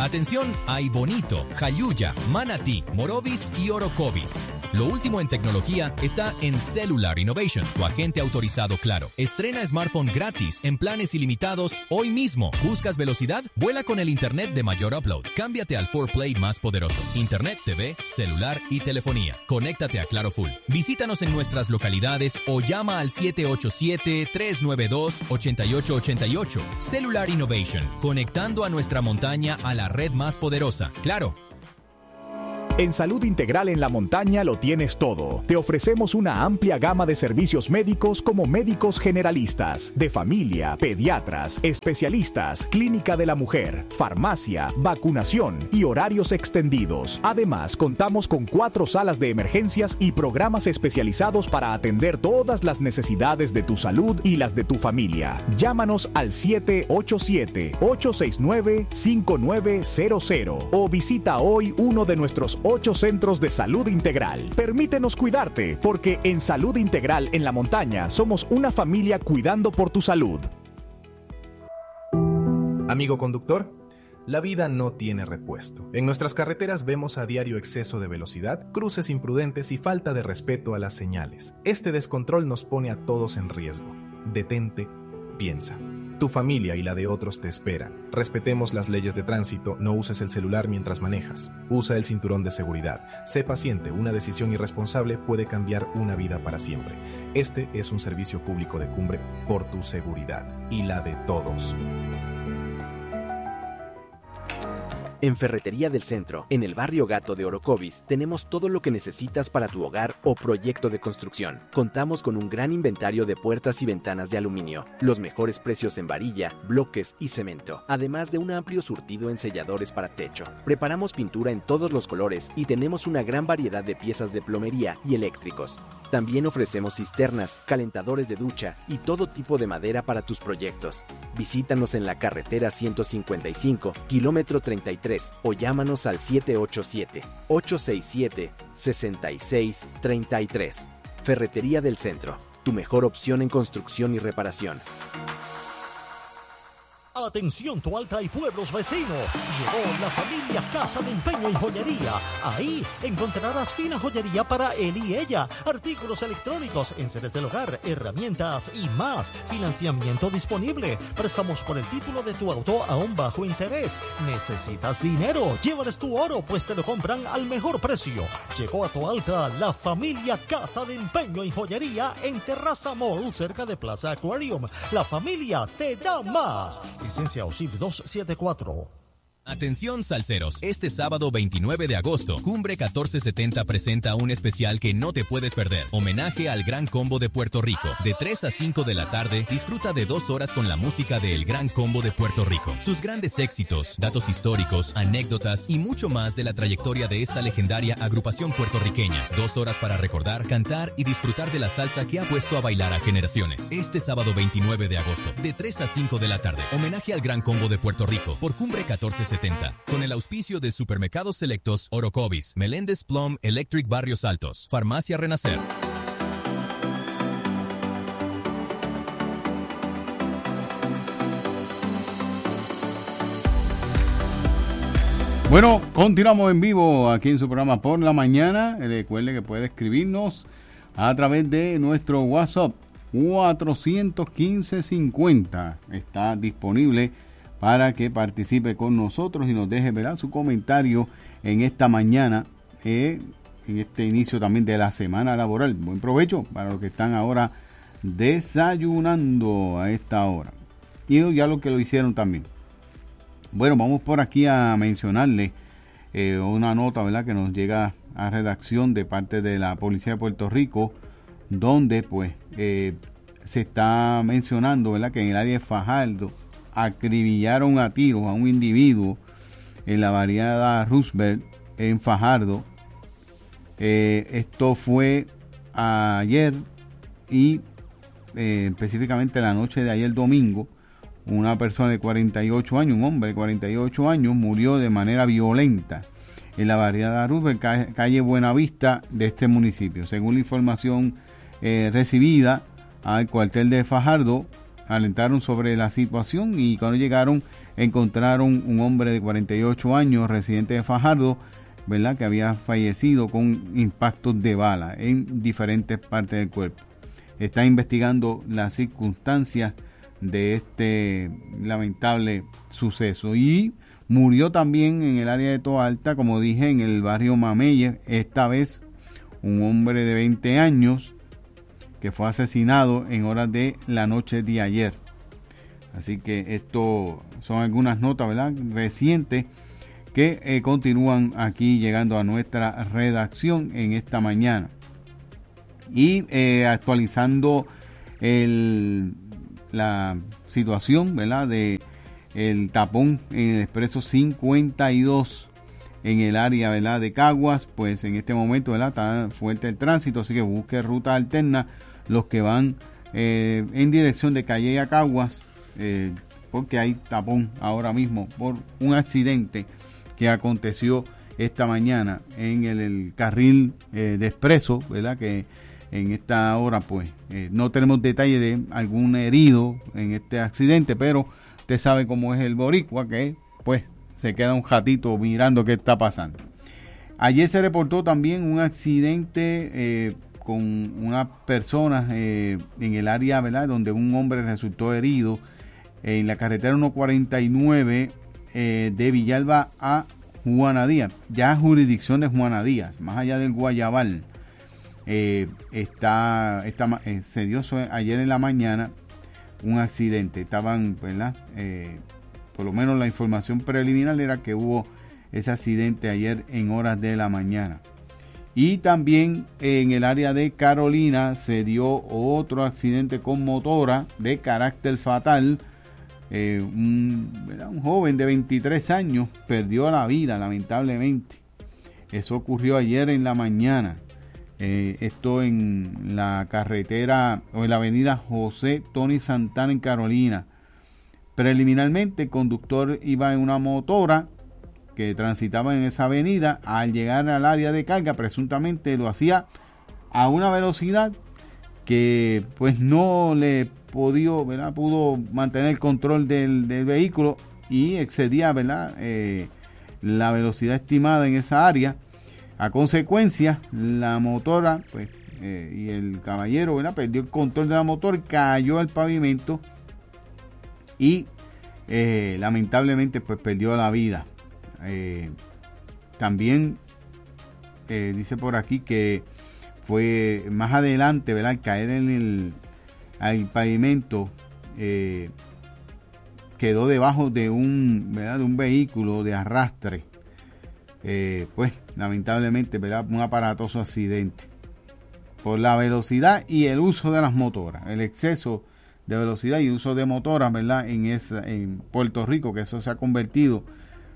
Atención a Bonito, Jayuya, Manatí, Morovis y Orocovis. Lo último en tecnología está en Cellular Innovation, tu agente autorizado Claro. Estrena smartphone gratis en planes ilimitados hoy mismo. ¿Buscas velocidad? Vuela con el internet de mayor upload. Cámbiate al 4Play más poderoso. Internet, TV, celular y telefonía. Conéctate a Claro Full. Visítanos en nuestras localidades o llama al 787-392-8888. Cellular Innovation, conectando a nuestra montaña a la red más poderosa. Claro. En Salud Integral en la Montaña lo tienes todo. Te ofrecemos una amplia gama de servicios médicos como médicos generalistas, de familia, pediatras, especialistas, clínica de la mujer, farmacia, vacunación y horarios extendidos. Además, contamos con 4 salas de emergencias y programas especializados para atender todas las necesidades de tu salud y las de tu familia. Llámanos al 787-869-5900 o visita hoy uno de nuestros 8 centros de salud integral. Permítenos cuidarte, porque en Salud Integral en la Montaña somos una familia cuidando por tu salud. Amigo conductor, la vida no tiene repuesto. En nuestras carreteras vemos a diario exceso de velocidad, cruces imprudentes y falta de respeto a las señales. Este descontrol nos pone a todos en riesgo. Detente, piensa. Tu familia y la de otros te esperan. Respetemos las leyes de tránsito, no uses el celular mientras manejas. Usa el cinturón de seguridad. Sé paciente, una decisión irresponsable puede cambiar una vida para siempre. Este es un servicio público de Cumbre por tu seguridad y la de todos. En Ferretería del Centro, en el barrio Gato de Orocovis, tenemos todo lo que necesitas para tu hogar o proyecto de construcción. Contamos con un gran inventario de puertas y ventanas de aluminio, los mejores precios en varilla, bloques y cemento, además de un amplio surtido en selladores para techo. Preparamos pintura en todos los colores y tenemos una gran variedad de piezas de plomería y eléctricos. También ofrecemos cisternas, calentadores de ducha y todo tipo de madera para tus proyectos. Visítanos en la carretera 155, kilómetro 33, o llámanos al 787-867-6633. Ferretería del Centro, tu mejor opción en construcción y reparación. Atención Toalta y pueblos vecinos, llegó la familia Casa de Empeño y Joyería. Ahí encontrarás fina joyería para él y ella, artículos electrónicos, enseres del hogar, herramientas y más. Financiamiento disponible, préstamos por el título de tu auto a un bajo interés. ¿Necesitas dinero? Llévales tu oro, pues te lo compran al mejor precio. Llegó a Toalta la familia Casa de Empeño y Joyería en Terraza Mall, cerca de Plaza Aquarium. La familia te da más. Licencia OSIF 274. Atención salseros, este sábado 29 de agosto, Cumbre 1470 presenta un especial que no te puedes perder. Homenaje al Gran Combo de Puerto Rico. De 3 a 5 de la tarde, disfruta de 2 horas con la música del Gran Combo de Puerto Rico. Sus grandes éxitos, datos históricos, anécdotas y mucho más de la trayectoria de esta legendaria agrupación puertorriqueña. 2 horas para recordar, cantar y disfrutar de la salsa que ha puesto a bailar a generaciones. Este sábado 29 de agosto, de 3 a 5 de la tarde, homenaje al Gran Combo de Puerto Rico por Cumbre 1470. Con el auspicio de Supermercados Selectos, Orocovis, Meléndez Plum Electric Barrios Altos, Farmacia Renacer. Bueno, continuamos en vivo aquí en su programa Por la Mañana. Recuerde que puede escribirnos a través de nuestro WhatsApp 415-50. Está disponible para que participe con nosotros y nos deje ver su comentario en esta mañana, en este inicio también de la semana laboral. Buen provecho para los que están ahora desayunando a esta hora. Y ya lo que lo hicieron también. Bueno, vamos por aquí a mencionarle una nota, ¿verdad?, que nos llega a redacción de parte de la Policía de Puerto Rico, donde pues se está mencionando, ¿verdad?, que en el área de Fajardo acribillaron a tiros a un individuo en la variada Roosevelt en Fajardo. Esto fue ayer y específicamente la noche de ayer domingo. Una persona de 48 años, un hombre de 48 años, murió de manera violenta en la variada Roosevelt, calle Buenavista de este municipio. Según la información recibida al cuartel de Fajardo, alentaron sobre la situación y cuando llegaron encontraron un hombre de 48 años, residente de Fajardo, ¿verdad?, que había fallecido con impactos de bala en diferentes partes del cuerpo. Está investigando las circunstancias de este lamentable suceso. Y murió también en el área de Toalta, como dije, en el barrio Mameye, esta vez un hombre de 20 años que fue asesinado en horas de la noche de ayer. Así que esto son algunas notas, ¿verdad?, recientes que continúan aquí llegando a nuestra redacción en esta mañana. Y actualizando la situación, ¿verdad?, de el tapón en el expreso 52 en el área, ¿verdad?, de Caguas, pues en este momento, ¿verdad?, está fuerte el tránsito, así que busque ruta alterna los que van en dirección de Calle a Caguas, porque hay tapón ahora mismo por un accidente que aconteció esta mañana en el carril de expreso, ¿verdad?, que en esta hora pues no tenemos detalle de algún herido en este accidente, pero usted sabe cómo es el boricua, que pues se queda un ratito mirando qué está pasando. Ayer se reportó también un accidente con unas personas en el área, ¿verdad?, donde un hombre resultó herido en la carretera 149 de Villalba a Juana Díaz, ya jurisdicción de Juana Díaz, más allá del Guayabal. Se dio ayer en la mañana un accidente. Estaban, ¿verdad?, por lo menos la información preliminar era que hubo ese accidente ayer en horas de la mañana. Y también en el área de Carolina se dio otro accidente con motora de carácter fatal. Un joven de 23 años perdió la vida, lamentablemente. Eso ocurrió ayer en la mañana. Esto en la carretera o en la avenida José Tony Santana en Carolina. Preliminarmente el conductor iba en una motora que transitaba en esa avenida. Al llegar al área de carga, presuntamente lo hacía a una velocidad que pues no le pudo mantener el control del vehículo y excedía, ¿verdad?, la velocidad estimada en esa área. A consecuencia, la motora pues y el caballero, ¿verdad?, perdió el control de la motora, cayó al pavimento y lamentablemente pues perdió la vida. También dice por aquí que fue más adelante, ¿verdad?, al caer en el pavimento, quedó debajo de un vehículo de arrastre. Pues lamentablemente, ¿verdad?, un aparatoso accidente por la velocidad y el uso de las motoras, el exceso de velocidad y uso de motoras, ¿verdad?, en Puerto Rico, que eso se ha convertido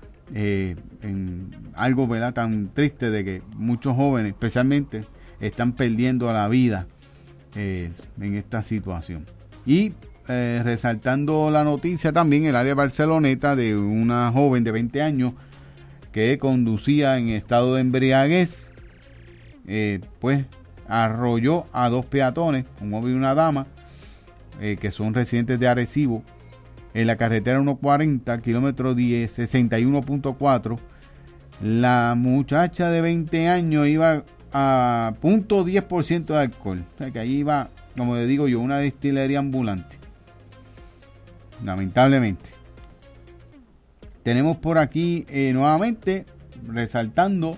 en algo, ¿verdad?, tan triste, de que muchos jóvenes especialmente están perdiendo la vida en esta situación. Y resaltando la noticia también, el área de Barceloneta, de una joven de 20 años que conducía en estado de embriaguez, pues arrolló a dos peatones, un hombre y una dama, que son residentes de Arecibo, en la carretera 140, kilómetro 10, 61.4. La muchacha de 20 años iba a 0.10% de alcohol. O sea que ahí iba, como le digo yo, una destilería ambulante. Lamentablemente. Tenemos por aquí nuevamente resaltando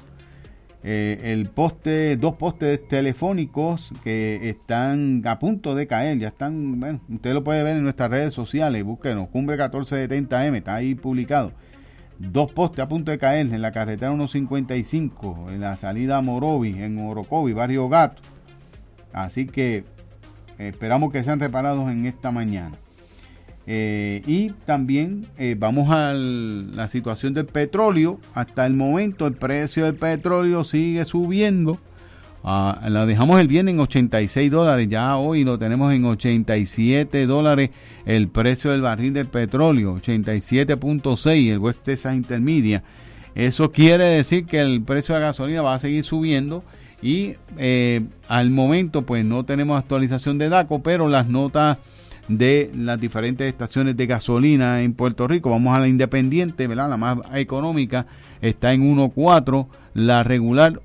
dos postes telefónicos que están a punto de caer. Ya están, bueno, usted lo puede ver en nuestras redes sociales. Búsquenos, Cumbre 1470M, está ahí publicado. Dos postes a punto de caer en la carretera 155, en la salida a Morovis, en Orocovis, Barrio Gato. Así que esperamos que sean reparados en esta mañana. Y también vamos a la situación del petróleo. Hasta el momento el precio del petróleo sigue subiendo. La dejamos el viernes en $86, ya hoy lo tenemos en $87 el precio del barril del petróleo, 87.6 el West Texas Intermedia. Eso quiere decir que el precio de la gasolina va a seguir subiendo y al momento pues no tenemos actualización de DACO, pero las notas de las diferentes estaciones de gasolina en Puerto Rico. Vamos a la independiente, ¿verdad? La más económica está en 1.4, la regular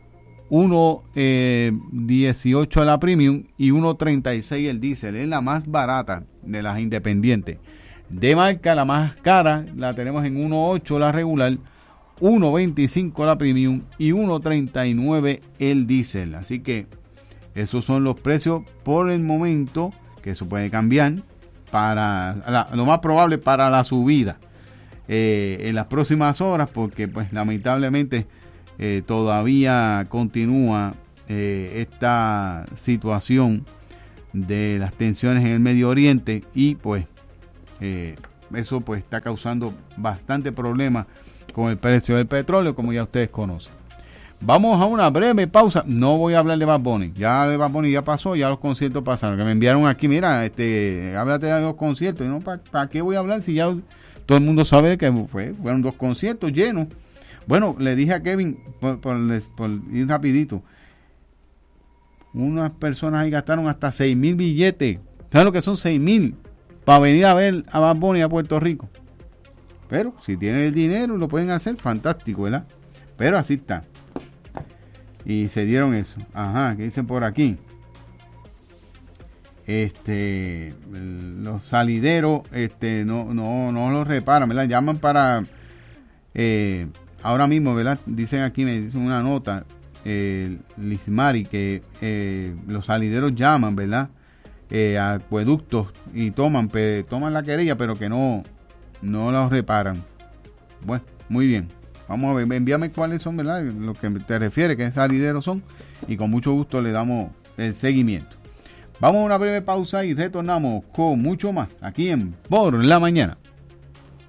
1.18 la premium y 1.36 el diésel. Es la más barata de las independientes. De marca, la más cara la tenemos en 1.8 la regular, 1.25 la premium y 1.39 el diésel. Así que esos son los precios por el momento, que eso puede cambiar para lo más probable para la subida en las próximas horas, porque pues lamentablemente todavía continúa esta situación de las tensiones en el Medio Oriente y pues eso pues está causando bastante problema con el precio del petróleo, como ya ustedes conocen. Vamos a una breve pausa. No voy a hablar de Bad Bunny. Ya de Bad Bunny ya pasó, ya los conciertos pasaron. Que me enviaron aquí, mira, háblate de los conciertos. Y no, ¿para qué voy a hablar si ya todo el mundo sabe que fueron 2 conciertos llenos? Bueno, le dije a Kevin, por ir rapidito, unas personas ahí gastaron hasta 6,000 billetes. ¿Saben lo que son 6,000? Para venir a ver a Bad Bunny a Puerto Rico. Pero si tienen el dinero lo pueden hacer, fantástico, ¿verdad? Pero así está. Y se dieron eso. Ajá, ¿qué dicen por aquí? Los salideros no los reparan, ¿verdad? Llaman para ahora mismo, ¿verdad? Dicen aquí, me dicen una nota, Lismari, que los salideros llaman, ¿verdad? Acueductos y toman la querella, pero que no los reparan. Bueno, muy bien. Vamos a ver, envíame cuáles son, ¿verdad? Lo que te refiere, qué salideros son, y con mucho gusto le damos el seguimiento. Vamos a una breve pausa y retornamos con mucho más aquí en Por la Mañana.